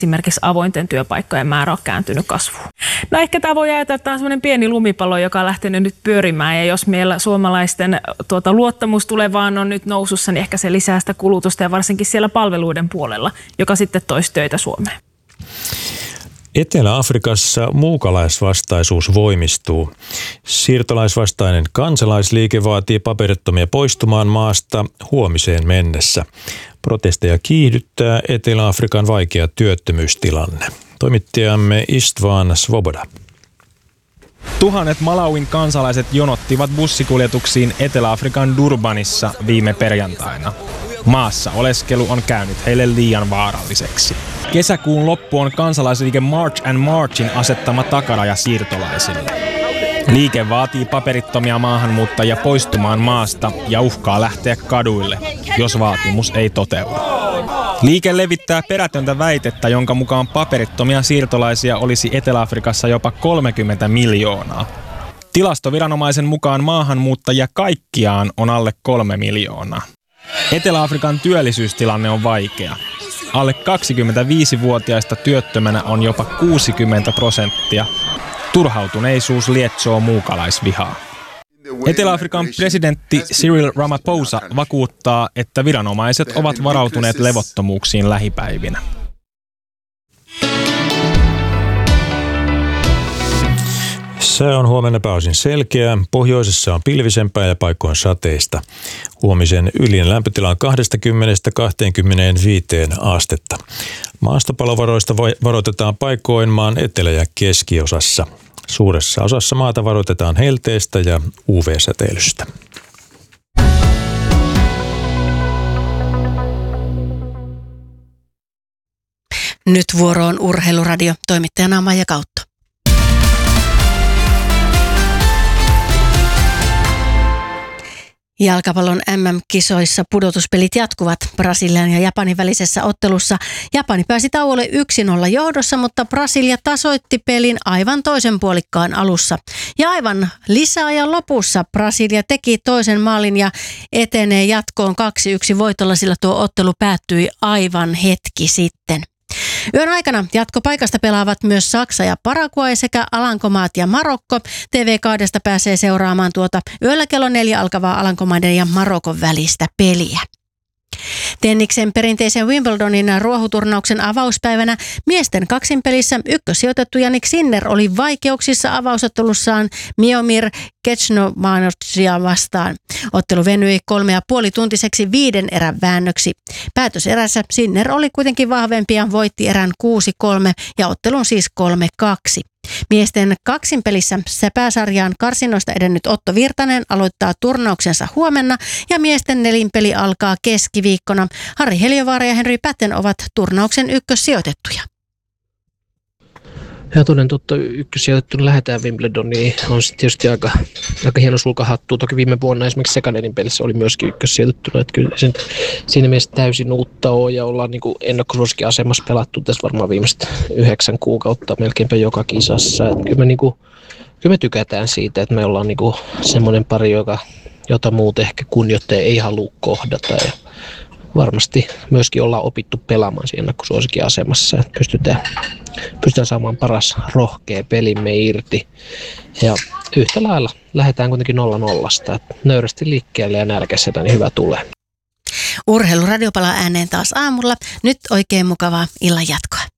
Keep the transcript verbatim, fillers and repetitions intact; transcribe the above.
esimerkiksi avointen työpaikkojen määrä on kääntynyt kasvuun. No ehkä tämä voi ajatella, että tämä on semmoinen pieni lumipallo, joka on lähtenyt nyt pyörimään. Ja jos meillä suomalaisten tuota, luottamus tulevaan on nyt nousussa, niin ehkä se lisää sitä kulutusta ja varsinkin siellä palveluiden puolella, joka sitten toisi töitä Suomeen. Etelä-Afrikassa muukalaisvastaisuus voimistuu. Siirtolaisvastainen kansalaisliike vaatii paperittomia poistumaan maasta huomiseen mennessä. Protesteja kiihdyttää Etelä-Afrikan vaikea työttömyystilanne. Toimittajamme Istvan Svoboda. Tuhannet Malawin kansalaiset jonottivat bussikuljetuksiin Etelä-Afrikan Durbanissa viime perjantaina. Maassa oleskelu on käynyt heille liian vaaralliseksi. Kesäkuun loppu on kansalaisliike March and Marchin asettama takaraja siirtolaisille. Liike vaatii paperittomia maahanmuuttajia poistumaan maasta ja uhkaa lähteä kaduille, jos vaatimus ei toteudu. Liike levittää perätöntä väitettä, jonka mukaan paperittomia siirtolaisia olisi Etelä-Afrikassa jopa kolmekymmentä miljoonaa. Tilastoviranomaisen mukaan maahanmuuttajia kaikkiaan on alle kolme miljoonaa. Etelä-Afrikan työllisyystilanne on vaikea. Alle kaksikymmentäviisivuotiaista työttömänä on jopa kuusikymmentä prosenttia. Turhautuneisuus lietsoo muukalaisvihaa. Etelä-Afrikan presidentti Cyril Ramaphosa vakuuttaa, että viranomaiset ovat varautuneet levottomuuksiin lähipäivinä. Sää on huomenna pääosin selkeää. Pohjoisessa on pilvisempää ja paikoin sateista. Huomisen ylin lämpötila on kaksikymmentä kaksikymmentäviisi astetta. Maastopalovaroista varoitetaan paikoin maan etelä- ja keskiosassa. Suuressa osassa maata varoitetaan helteestä ja U V-säteilystä. Nyt vuoroon Urheiluradio, toimittajana Maija Kautto. Jalkapallon M M-kisoissa pudotuspelit jatkuvat. Brasilian ja Japanin välisessä ottelussa Japani pääsi tauolle yksi nolla johdossa, mutta Brasilia tasoitti pelin aivan toisen puolikkaan alussa. Ja aivan lisäajan lopussa Brasilia teki toisen maalin ja etenee jatkoon kaksi yksi voitolla, sillä tuo ottelu päättyi aivan hetki sitten. Yön aikana jatkopaikasta pelaavat myös Saksa ja Paraguay sekä Alankomaat ja Marokko. T V kaksi pääsee seuraamaan tuota yöllä kello neljä alkavaa Alankomaiden ja Marokon välistä peliä. Tenniksen perinteisen Wimbledonin ruohuturnauksen avauspäivänä miesten kaksinpelissä ykkössijoitettu Jannik Sinner oli vaikeuksissa avausottelussaan Miomir Kecnomanosia vastaan. Ottelu venyi kolme ja puoli tuntiseksi viiden erän väännöksi. Päätöserässä Sinner oli kuitenkin vahvempi ja voitti erän kuusi kolme ja ottelun siis kolme kaksi. Miesten kaksinpelissä pääsarjaan karsinnoista edennyt Otto Virtanen aloittaa turnauksensa huomenna ja miesten nelinpeli alkaa keskiviikkona. Harri Heliövaara ja Henry Patten ovat turnauksen ykkössijoitettuja. Ja toden totta ykkössijoitettuna lähdetään Wimbledoniin. On sitten tietysti aika, aika hieno sulkahattu. Toki viime vuonna esimerkiksi Sekanerin pelissä oli myöskin ykkössijoitettuna. Että kyllä sen, siinä mielessä täysin uutta on ja ollaan niin ennakkosuosikkiasemassa pelattu tässä varmaan viimeiset yhdeksän kuukautta melkeinpä joka kisassa. Että kyllä, me, niin kuin, kyllä me tykätään siitä, että me ollaan niin kuin semmoinen pari, joka, jota muut ehkä kunnioittaja ei halua kohdata. Ja varmasti myöskin ollaan opittu pelaamaan siinä ennakkosuosikin asemassa, että pystytään, pystytään saamaan paras rohkea pelimme irti. Ja yhtä lailla lähdetään kuitenkin nolla nollasta, että nöyrästi liikkeelle ja nälkäisetä, niin hyvä tulee. Urheiluradio palaa ääneen taas aamulla. Nyt oikein mukavaa illan jatkoa.